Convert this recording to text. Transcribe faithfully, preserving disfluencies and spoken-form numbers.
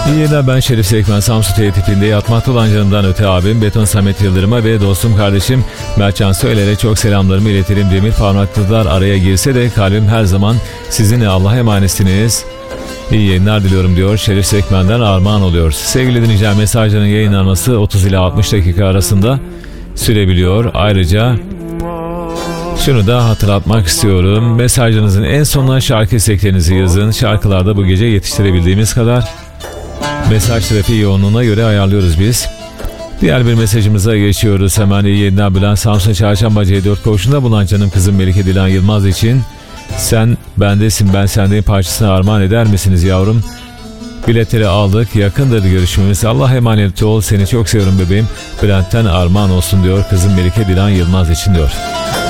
İyi yayınlar, ben Şerif Sekmen, Samsun T tipinde yatmakta olan canımdan öte abim Beton Samet Yıldırım'a ve dostum kardeşim Mertcan Söyler'e çok selamlarımı iletelim. Demir parmaklılar araya girse de kalbim her zaman sizinle, Allah'a emanetsiniz. İyi yayınlar diliyorum diyor, Şerif Sekmen'den armağan oluyor. Sevgili dinleyiciler, mesajların yayınlanması otuz ila altmış dakika arasında sürebiliyor. Ayrıca şunu da hatırlatmak istiyorum. Mesajlarınızın en sonuna şarkı isteklerinizi yazın. Şarkılarda bu gece yetiştirebildiğimiz kadar mesaj trafiği yoğunluğuna göre ayarlıyoruz biz. Diğer bir mesajımıza geçiyoruz. Hemen iyi yayınlar Bülent, Samsun Çarşamba C dört koğuşunda bulunan canım kızım Melike Dilan Yılmaz için Sen Bendesin Ben Sendeyim parçasını armağan eder misiniz yavrum? Biletleri aldık, yakındır görüşmemiz. Allah emanet ol, seni çok seviyorum bebeğim. Bülent'ten armağan olsun diyor kızım Melike Dilan Yılmaz için diyor.